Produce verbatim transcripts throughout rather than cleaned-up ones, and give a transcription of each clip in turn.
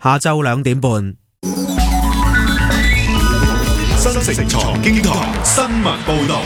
下晝兩點半。 新城財經台新聞報道。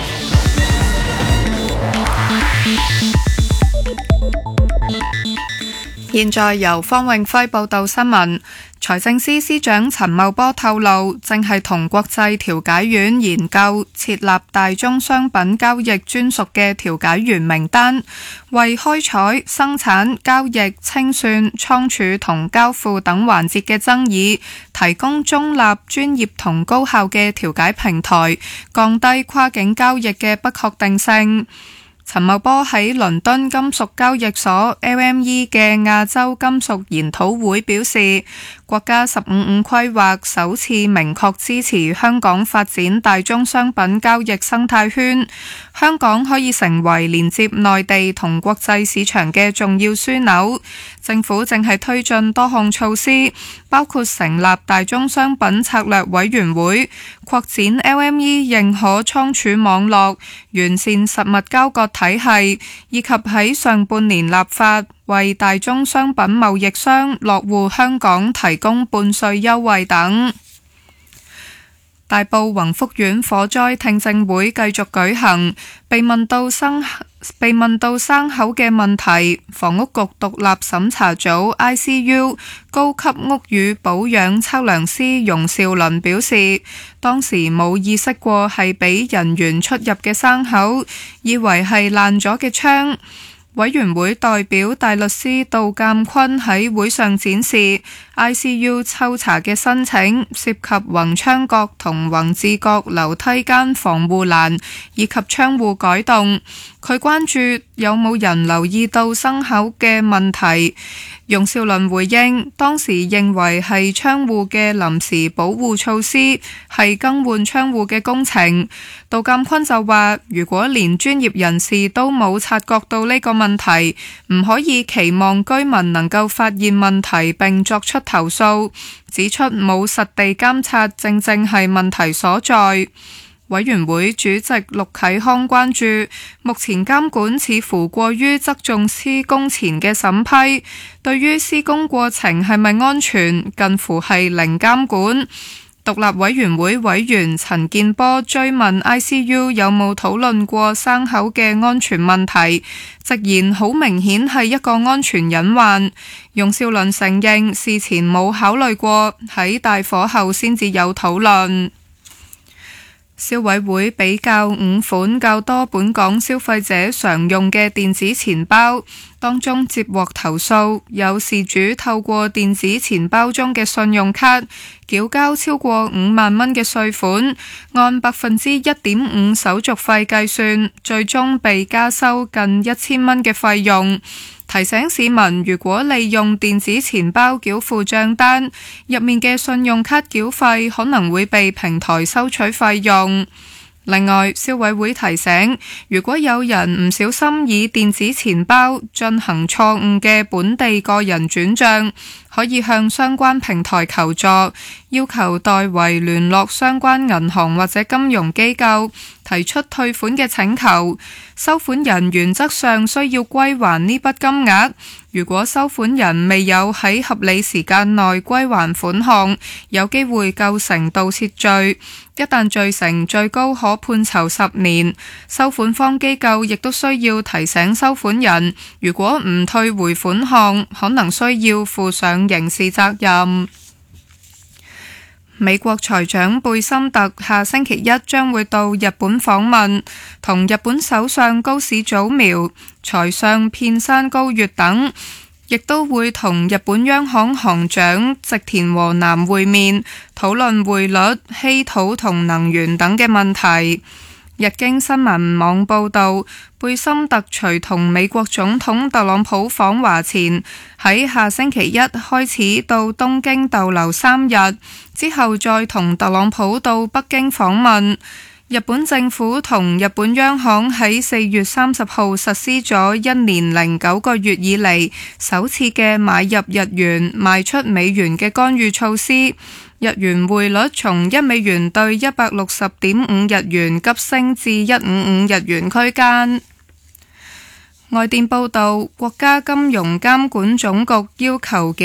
現在由方永輝報道新聞。財政司司長陳茂波透露，正係同國際調解院研究設立大宗商品交易專屬嘅調解員名單，為開採、生產、交易、清算、倉儲同交付等環節嘅爭議提供中立、專業同高效嘅調解平台，降低跨境交易嘅不確定性。陳茂波喺倫敦金屬交易所 L M E 嘅亞洲金屬研討會表示，國家十五五規劃首次明確支持香港發展大宗商品交易生態圈，香港可以成為連接內地同國際市場嘅重要樞紐。政府正係推進多項措施，包括成立大宗商品策略委員會、擴展 L M E 認可倉儲網絡、完善實物交割體系，以及喺上半年立法為大宗商品貿易商落戶香港提供半稅優惠等。大埔宏福苑火災聽證會繼續舉行，被問到生被問到生口嘅問題，房屋局獨立審查組 I C U 高級屋宇保養測量師容兆倫表示，當時冇意識過係俾人員出入嘅生口，以為係爛咗嘅窗。委員會代表大律師杜鑑坤喺會上展示 I C U 抽查嘅申請，涉及宏窗角同宏志角樓梯間防護欄以及窗戶改動。佢關注有冇人留意到生口嘅問題。容兆倫回應，當時認為係窗戶嘅臨時保護措施，係更換窗戶嘅工程。杜鑑坤就話，如果連專業人士都冇察覺到呢個問題，唔可以期望居民能夠發現問題並作出投訴，指出冇實地監察正正係問題所在。委員會主席陸啟康關注，目前監管似乎過於側重施工前嘅審批，對於施工過程係咪安全，近乎係零監管。獨立委員會委員陳健波追問 I C U 有冇討論過生口嘅安全問題，直言好明顯係一個安全隱患。容兆倫承認事前冇考慮過，喺大火後先至有討論。消委會比較五款較多本港消費者常用嘅電子錢包，當中接獲投訴，有事主透過電子錢包中嘅信用卡繳交超過五萬蚊嘅稅款，按百分之一點五手續費計算，最終被加收近一千蚊嘅費用。提醒市民，如果利用電子錢包繳付賬單，入面嘅信用卡繳費可能會被平台收取費用。另外，消委會提醒，如果有人唔小心以電子錢包進行錯誤嘅本地個人轉賬，可以向相關平台求助，要求代為聯絡相關銀行或者金融機構，提出退款嘅請求。收款人原則上需要歸還呢筆金額，如果收款人未有喺合理時間內歸還款項，有機會構成盜竊罪，一旦罪成，最高可判囚十年。收款方機構亦都需要提醒收款人，如果唔退回款項，可能需要負上刑事責任。美國財長貝森特下星期一將會到日本訪問，同日本首相高市早苗、財相片山高月等，亦都會同日本央行行長植田和男會面，討論匯率、稀土同能源等嘅問題。日經新聞網報道，貝森特隨同美國總統特朗普訪華前，喺下星期一開始到東京逗留三日，之後再同特朗普到北京訪問。日本政府同日本央行喺四月三十號實施咗一年零九個月以嚟首次嘅買入日元、賣出美元嘅干預措施。日元匯率從一美元兌一百六十點五日元急升至一百五十五日元區間。外電報道，國家金融監管總局要求